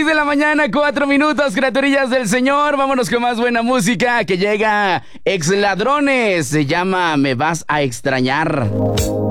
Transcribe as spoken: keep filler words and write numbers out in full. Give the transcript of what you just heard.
seis de la mañana, cuatro minutos, criaturillas del Señor. Vámonos con más buena música que llega Ex Ladrones. Se llama Me Vas a Extrañar.